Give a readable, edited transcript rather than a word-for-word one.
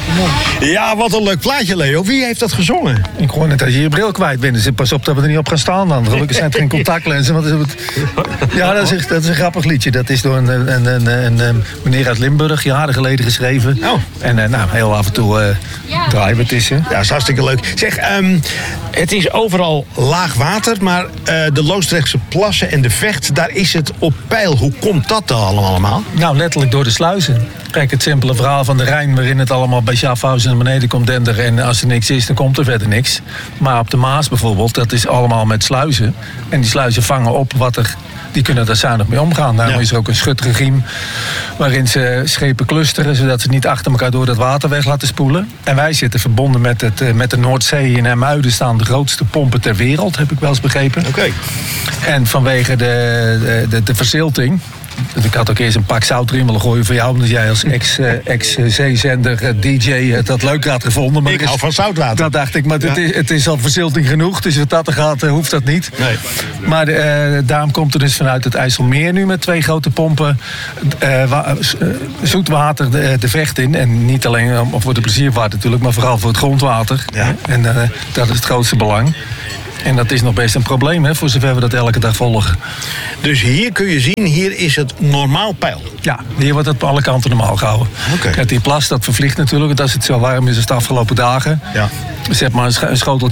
Ja, wat een leuk plaatje, Leo. Wie heeft dat gezongen? Ik hoor net dat je je bril kwijt bent. Dus pas op dat we er niet op gaan staan dan. Gelukkig zijn het geen contactlenzen. Ja, dat is een grappig liedje. Dat is door een meneer uit Limburg, jaren geleden geschreven. Oh. En heel af en toe draaien we tussen. Ja, dat is hartstikke leuk. Zeg, het is overal laag water, maar de Loosdrechtse plassen en de Vecht, daar is het op peil. Hoe komt dat dan allemaal? Nou, letterlijk door de sluizen. Kijk, het simpele verhaal van de Rijn, waarin het allemaal bij Schaffhausen naar beneden komt denderen. En als er niks is, dan komt er verder niks. Maar op de Maas bijvoorbeeld, dat is allemaal met sluizen. En die sluizen vangen op wat er... Die kunnen daar zuinig mee omgaan. Daarom is er ook een schutregime waarin ze schepen clusteren, zodat ze niet achter elkaar door dat water weg laten spoelen. En wij zitten verbonden met de Noordzee. In IJmuiden staan de grootste pompen ter wereld, heb ik wel eens begrepen. Oké. En vanwege de verzilting... Ik had ook eerst een pak zout erin willen gooien voor jou, omdat jij als ex-zeezender DJ dat leuk had gevonden. Maar ik hou van zoutwater. Dat dacht ik, maar het is al verzilting genoeg, dus wat dat er gaat, hoeft dat niet. Nee. Maar daarom komt er dus vanuit het IJsselmeer nu met 2 grote pompen zoetwater de Vecht in. En niet alleen voor de pleziervaart natuurlijk, maar vooral voor het grondwater. Ja. En dat is het grootste belang. En dat is nog best een probleem, hè, voor zover we dat elke dag volgen. Dus hier kun je zien, hier is het normaal peil. Ja, hier wordt het op alle kanten normaal gehouden. Okay. Kijk, die plas, dat vervliegt natuurlijk. Want als het zo warm is als de afgelopen dagen. Ja. Zet maar een schotel